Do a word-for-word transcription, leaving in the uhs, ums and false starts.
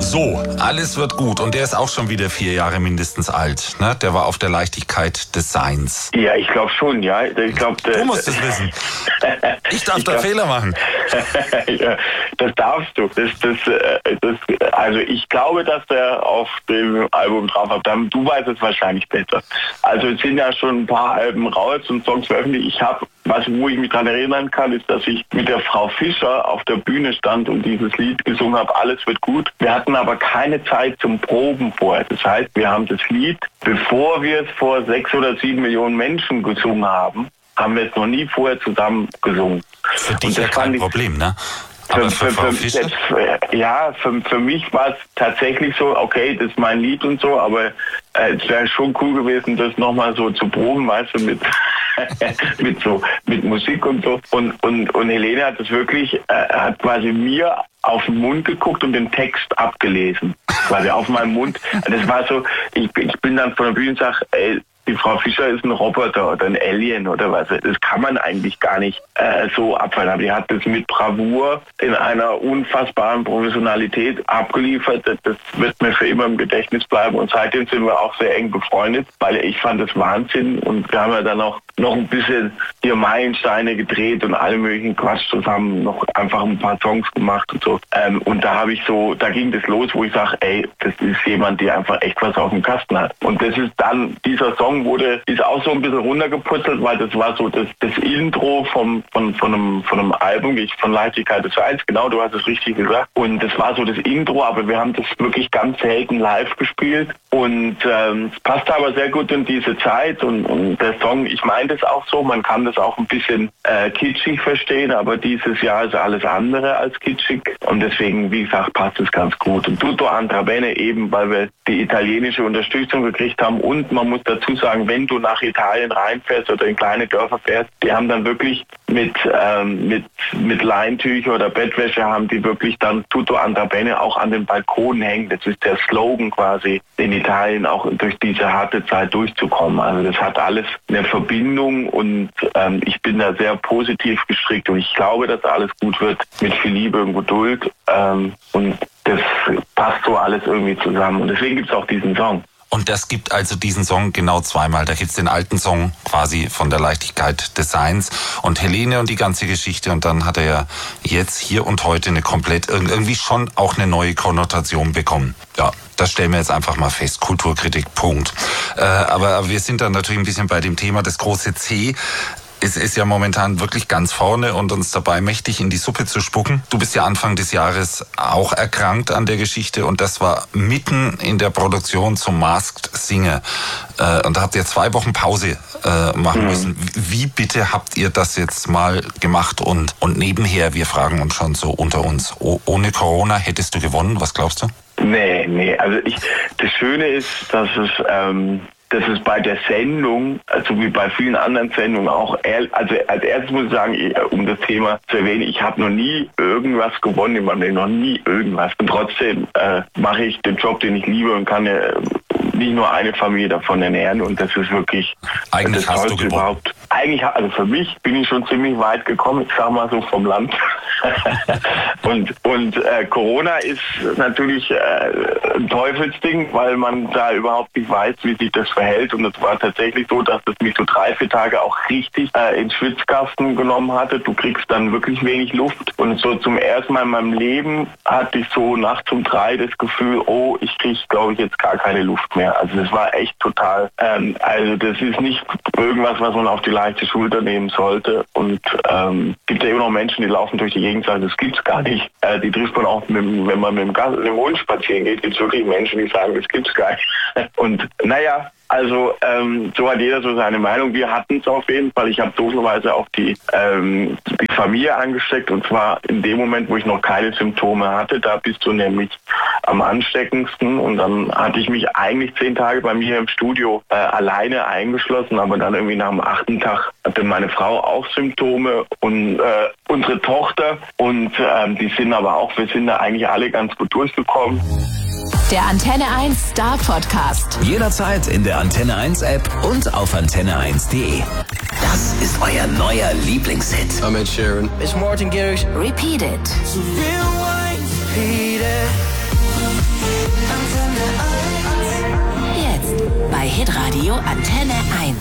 So, alles wird gut. Und der ist auch schon wieder vier Jahre mindestens alt. Ne? Der war auf der Leichtigkeit des Seins. Ja, ich glaube schon, ja. Ich glaub, du musst es wissen. Ich darf ich da glaub, Fehler machen. Ja, das darfst du. Das, das, das, also ich glaube, dass der auf dem Album drauf hat. Du weißt es wahrscheinlich besser. Also es sind ja schon ein paar Alben raus und Songs veröffentlicht. Ich habe, was wo ich mich daran erinnern kann, ist, dass ich mit der Frau Fischer auf der Bühne stand und dieses Lied gesungen habe, Alles wird gut. Wir hatten aber keine Zeit zum Proben vorher. Das heißt, wir haben das Lied, bevor wir es vor sechs oder sieben Millionen Menschen gesungen haben, haben wir es noch nie vorher zusammen gesungen. Für dich ja kein Problem, ne? Aber für, für, für, für, für, ja, für, für mich war es tatsächlich so, okay, das ist mein Lied und so, aber äh, es wäre schon cool gewesen, das nochmal so zu proben, weißt du, mit mit so mit Musik und so. Und und und Helene hat es wirklich, äh, hat quasi mir auf den Mund geguckt und den Text abgelesen, quasi auf meinem Mund. Das war so, ich, ich bin dann von der Bühne und sage, ey, die Frau Fischer ist ein Roboter oder ein Alien oder was. Das kann man eigentlich gar nicht äh, so abfallen. Aber die hat das mit Bravour in einer unfassbaren Professionalität abgeliefert. Das wird mir für immer im Gedächtnis bleiben. Und seitdem sind wir auch sehr eng befreundet, weil ich fand das Wahnsinn. Und wir haben ja dann auch noch ein bisschen hier Meilensteine gedreht und alle möglichen Quatsch zusammen, noch einfach ein paar Songs gemacht und so. Ähm, und da habe ich so, da ging das los, wo ich sage, ey, das ist jemand, der einfach echt was auf dem Kasten hat. Und das ist dann, dieser Song wurde, ist auch so ein bisschen runtergeputzelt, weil das war so das, das Intro vom, von, von, einem, von einem Album, ich, von Leichtigkeit des Seins, genau, du hast es richtig gesagt. Und das war so das Intro, aber wir haben das wirklich ganz selten live gespielt. Und ähm, es passte aber sehr gut in diese Zeit. Und, und der Song, ich meine das auch so, man kann das auch ein bisschen äh, kitschig verstehen, aber dieses Jahr ist alles andere als kitschig. Und deswegen, wie gesagt, passt es ganz gut. Und Tutto andrà bene eben, weil wir die italienische Unterstützung gekriegt haben. Und man muss dazu sagen, wenn du nach Italien reinfährst oder in kleine Dörfer fährst, die haben dann wirklich mit ähm, mit mit Leintücher oder Bettwäsche haben die wirklich dann Tutto andrà bene auch an den Balkonen hängen. Das ist der Slogan quasi, in Italien auch durch diese harte Zeit durchzukommen. Also das hat alles eine Verbindung und ähm, ich bin da sehr positiv gestrickt und ich glaube, dass alles gut wird mit viel Liebe und Geduld ähm, und das passt so alles irgendwie zusammen und deswegen gibt es auch diesen Song. Und das gibt also diesen Song genau zweimal. Da gibt's den alten Song quasi von der Leichtigkeit des Seins und Helene und die ganze Geschichte. Und dann hat er ja jetzt hier und heute eine komplett, irgendwie schon auch eine neue Konnotation bekommen. Ja, das stellen wir jetzt einfach mal fest. Kulturkritik, Punkt. Äh, aber wir sind dann natürlich ein bisschen bei dem Thema, das große C. Es ist ja momentan wirklich ganz vorne und uns dabei mächtig in die Suppe zu spucken. Du bist ja Anfang des Jahres auch erkrankt an der Geschichte und das war mitten in der Produktion zum Masked Singer. Und da habt ihr zwei Wochen Pause äh, machen müssen. Wie bitte habt ihr das jetzt mal gemacht? Und, und nebenher, wir fragen uns schon so unter uns, oh, ohne Corona hättest du gewonnen? Was glaubst du? Nee, nee. Also ich, das Schöne ist, dass es... Ähm Das ist bei der Sendung, also wie bei vielen anderen Sendungen auch, also als erstes muss ich sagen, um das Thema zu erwähnen, ich habe noch nie irgendwas gewonnen, ich habe noch nie irgendwas. Und trotzdem äh, mache ich den Job, den ich liebe und kann äh, nicht nur eine Familie davon ernähren und das ist wirklich eigentlich das hast du gewonnen. Überhaupt. Eigentlich, also für mich bin ich schon ziemlich weit gekommen, ich sag mal so vom Land. und und äh, Corona ist natürlich äh, ein Teufelsding, weil man da überhaupt nicht weiß, wie sich das verhält. Und es war tatsächlich so, dass es mich so drei, vier Tage auch richtig äh, ins Schwitzkasten genommen hatte. Du kriegst dann wirklich wenig Luft. Und so zum ersten Mal in meinem Leben hatte ich so nachts um drei das Gefühl, oh, ich kriege, glaube ich, jetzt gar keine Luft mehr. Also das war echt total, ähm, also das ist nicht irgendwas, was man auf die leichte Schulter nehmen sollte. Und ähm, gibt ja immer noch Menschen, die laufen durch die Gegend und sagen, das gibt's gar nicht. Äh, die trifft man auch, mit, wenn man mit dem, Gas, mit dem Hund spazieren geht, gibt es wirklich Menschen, die sagen, das gibt's gar nicht. Und naja, also ähm, so hat jeder so seine Meinung. Wir hatten es auf jeden Fall. Ich habe dooferweise auch die, ähm, die Familie angesteckt und zwar in dem Moment, wo ich noch keine Symptome hatte. Da bist du nämlich am ansteckendsten und dann hatte ich mich eigentlich zehn Tage bei mir im Studio äh, alleine eingeschlossen, aber dann irgendwie nach dem achten Tag hatte meine Frau auch Symptome und äh, unsere Tochter und ähm, die sind aber auch, wir sind da eigentlich alle ganz gut durchgekommen. Der Antenne eins Star Podcast. Jederzeit in der Antenne eins App und auf antenne eins punkt de. Das ist euer neuer Lieblingshit. I'm Ed Sheeran. It's Martin Garrix. Repeat it. So real life, repeat it. bei Hitradio Antenne eins.